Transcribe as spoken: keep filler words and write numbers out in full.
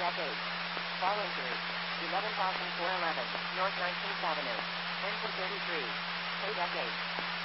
decade. Following through. eleven thousand four hundred eleven, North nineteenth Avenue. Engine thirty-three. Pay decade.